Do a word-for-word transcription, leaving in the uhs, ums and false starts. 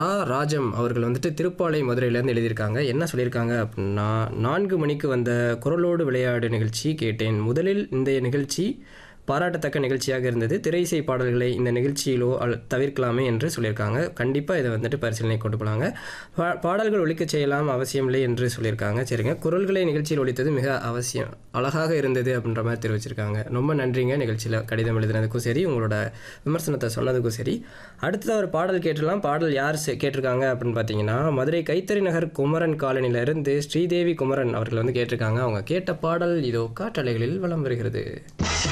ஆ ராஜம் அவர்கள் வந்துட்டு திருப்பாலை மதுரையிலேருந்து எழுதியிருக்காங்க. என்ன சொல்லியிருக்காங்க அப்படின்னா, நான்கு மணிக்கு வந்த குரலோடு விளையாடு நிகழ்ச்சி கேட்டேன். முதலில் இந்த நிகழ்ச்சி பாராட்டத்தக்க நிகழ்ச்சியாக இருந்தது. திரை இசை பாடல்களை இந்த நிகழ்ச்சியிலோ அல் தவிர்க்கலாமே என்று சொல்லியிருக்காங்க. கண்டிப்பாக இதை வந்துட்டு பரிசீலனை கொண்டு போகலாங்க. பா பாடல்கள் ஒலிக்கச் செய்யலாம் அவசியமில்லை என்று சொல்லியிருக்காங்க. சரிங்க, குரல்களை நிகழ்ச்சியில் ஒலித்தது மிக அவசியம், அழகாக இருந்தது அப்படின்ற மாதிரி தெரிவிச்சிருக்காங்க. ரொம்ப நன்றிங்க. நிகழ்ச்சியில் கடிதம் எழுதினதுக்கும் சரி, உங்களோட விமர்சனத்தை சொன்னதுக்கும் சரி. அடுத்ததாக ஒரு பாடல் கேட்டுடலாம். பாடல் யார் கேட்டிருக்காங்க அப்படின்னு பார்த்தீங்கன்னா, மதுரை கைத்தறி நகர் குமரன் காலனியிலிருந்து ஸ்ரீதேவி குமரன் அவர்கள் வந்து கேட்டிருக்காங்க. அவங்க கேட்ட பாடல் இதோ காற்றலைகளில் வலம் வருகிறது.